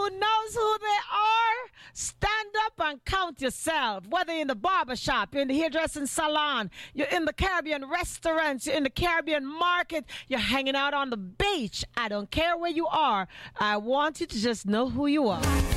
who knows who they are, stand up and count yourself. Whether you're in the barbershop, you're in the hairdressing salon, you're in the Caribbean restaurants, you're in the Caribbean market, you're hanging out on the beach. I don't care where you are. I want you to just know who you are.